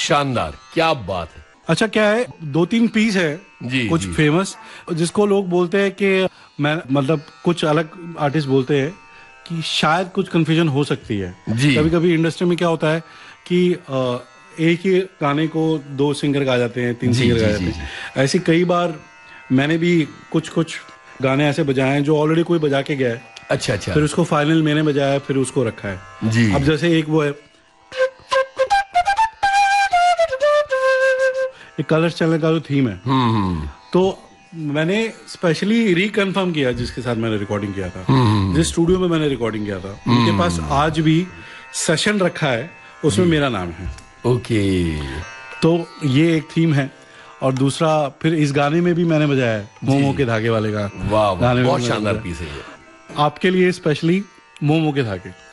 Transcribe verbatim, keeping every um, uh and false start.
शानदार, क्या बात है। अच्छा क्या है, दो तीन पीस है जी, कुछ जी। फेमस, जिसको लोग बोलते हैं कि मैं मतलब कुछ अलग आर्टिस्ट बोलते हैं कि शायद कुछ कंफ्यूजन हो सकती है। कभी कभी इंडस्ट्री में क्या होता है कि आ, एक ही गाने को दो सिंगर गा जाते हैं, तीन जी, सिंगर जी, गा जी, जाते जी। हैं। ऐसी कई बार मैंने भी कुछ कुछ गाने ऐसे बजाए हैं जो ऑलरेडी कोई बजा के गया है। अच्छा अच्छा। फिर उसको फाइनल मैंने बजाया, फिर उसको रखा है। जी। अब जैसे एक वो है, एक कलर्स चैनल का जो थीम है, हम्म हम्म तो मैंने स्पेशली रिकन्फर्म किया जिसके साथ मैंने रिकॉर्डिंग किया था, जिस स्टूडियो में मैंने रिकॉर्डिंग किया था, उनके पास आज भी सेशन रखा है, उसमें मेरा नाम है। ओके। तो ये एक थीम है। और दूसरा फिर इस गाने में भी मैंने बजाया है, मोमो के धागे वाले का। वाह वाह, गाने में बहुत मैंने शानदार बजाया। पीस है ये। आपके लिए स्पेशली मोमो के धागे।